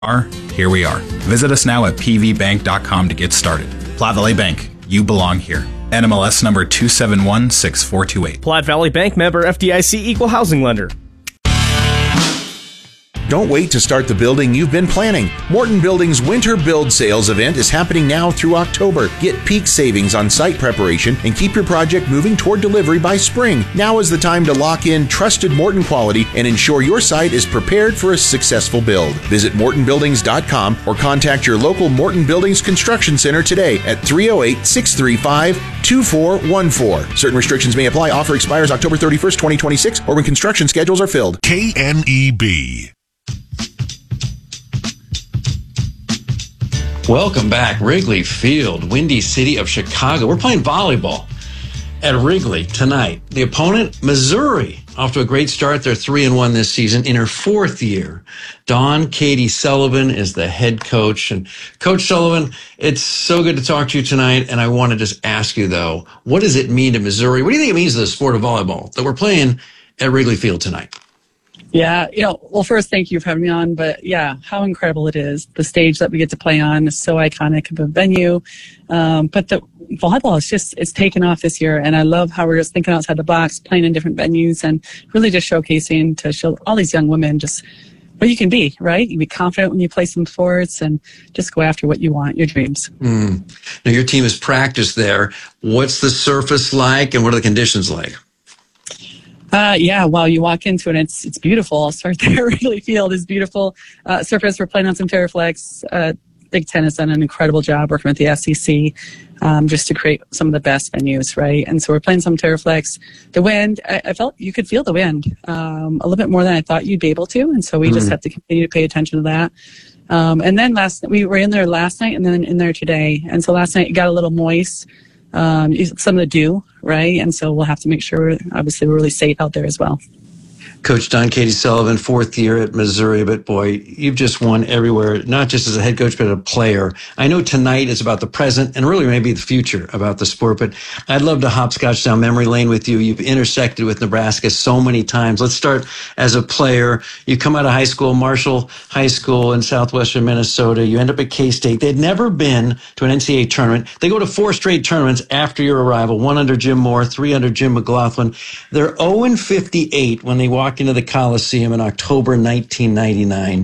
Here we are. Visit us now at pvbank.com to get started. Platte Valley Bank, you belong here. NMLS number 2716428. Platte Valley Bank, member FDIC, equal housing lender. Don't wait to start the building you've been planning. Morton Building's Winter Build Sales event is happening now through October. Get peak savings on site preparation and keep your project moving toward delivery by spring. Now is the time to lock in trusted Morton quality and ensure your site is prepared for a successful build. Visit mortonbuildings.com or contact your local Morton Buildings Construction Center today at 308-635-2414. Certain restrictions may apply. Offer expires October 31st, 2026 or when construction schedules are filled. KNEB. Welcome back. Wrigley Field, Windy City of Chicago. We're playing volleyball at Wrigley tonight. The opponent, Missouri, off to a great start. They're 3-1 this season in her fourth year. Dawn Katie Sullivan is the head coach. And Coach Sullivan, it's so good to talk to you tonight. And I want to just ask you, though, what does it mean to Missouri? What do you think it means to the sport of volleyball that we're playing at Wrigley Field tonight? Yeah, well, first, thank you for having me on. But yeah, how incredible it is. The stage that we get to play on is so iconic of a venue. But the volleyball is it's taken off this year. And I love how we're just thinking outside the box, playing in different venues and really just showcasing to show all these young women just what you can be, right? You be confident when you play some sports and just go after what you want, your dreams. Now, your team has practiced there. What's the surface like and what are the conditions like? Yeah, well, you walk into it, and it's beautiful. I'll start there. Wrigley Field is beautiful. Surface, we're playing on some TerraFlex. Big Ten has done an incredible job working with the FCC just to create some of the best venues, right? And so we're playing some TerraFlex. The wind, I felt you could feel the wind a little bit more than I thought you'd be able to, and so we just have to continue to pay attention to that. And then we were in there last night and then in there today. And so last night it got a little moist. Some of the dew, right? And so we'll have to make sure, obviously, we're really safe out there as well. Coach Dawn Katie Sullivan, fourth year at Missouri, but boy, you've just won everywhere, not just as a head coach, but as a player. I know tonight is about the present and really maybe the future about the sport, but I'd love to hopscotch down memory lane with you. You've intersected with Nebraska so many times. Let's start as a player. You come out of high school, Marshall High School in southwestern Minnesota. You end up at K-State. They'd never been to an NCAA tournament. They go to 4 straight tournaments after your arrival, 1 under Jim Moore, 3 under Jim McLaughlin. They're 0-58 when they walk into the Coliseum in October 1999.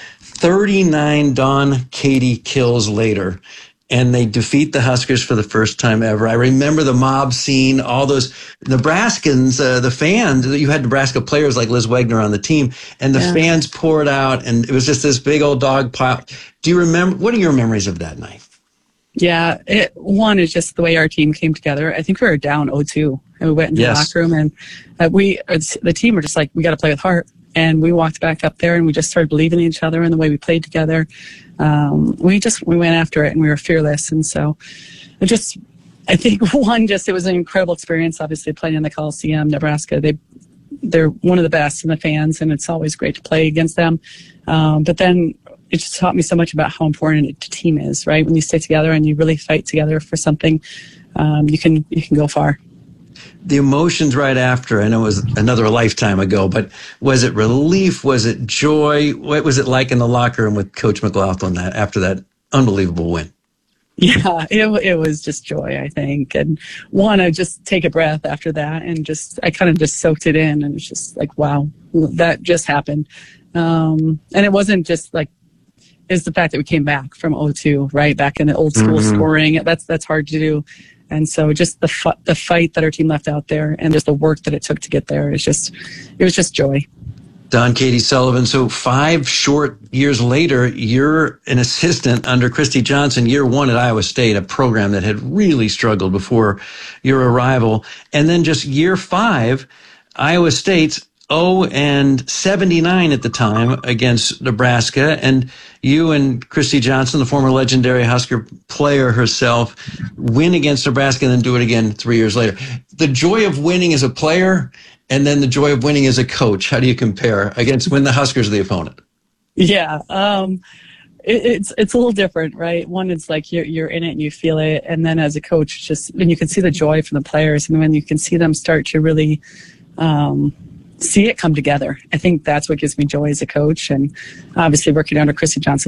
39 Dawn Katie kills later, and they defeat the Huskers for the first time ever. I remember the mob scene, all those Nebraskans, the fans. You had Nebraska players like Liz Wegner on the team, and the fans poured out, and it was just this big old dog pile. Do you remember? What are your memories of that night? Yeah, one is just the way our team came together. I think we were down 0-2, and we went into the locker room, and the team were just like, we got to play with heart. And we walked back up there, and we just started believing in each other and the way we played together. We went after it, and we were fearless. And so I think it was an incredible experience, obviously, playing in the Coliseum. Nebraska, they're one of the best in the fans, and it's always great to play against them. But then it just taught me so much about how important a team is, right? When you stay together and you really fight together for something, you can go far. The emotions right after, I know it was another lifetime ago, but was it relief? Was it joy? What was it like in the locker room with Coach McLaughlin after that unbelievable win? Yeah, it was just joy, I think. And I just take a breath after that and I kind of just soaked it in, and it's just like, wow, that just happened. And it wasn't just like, it's the fact that we came back from 0-2, right? Back in the old school scoring. That's hard to do. And so just the fight that our team left out there and just the work that it took to get there, it was just joy. Dawn Katie Sullivan. So 5 short years later, you're an assistant under Christy Johnson, year 1 at Iowa State, a program that had really struggled before your arrival. And then just year 5, Iowa State's 0-79 at the time against Nebraska. And you and Christy Johnson, the former legendary Husker player herself, win against Nebraska and then do it again 3 years later. The joy of winning as a player and then the joy of winning as a coach, how do you compare against when the Huskers are the opponent? Yeah, it's a little different, right? One, it's like you're in it and you feel it. And then as a coach, when you can see the joy from the players and when you can see them start to really see it come together. I think that's what gives me joy as a coach, and obviously working under Christy Johnson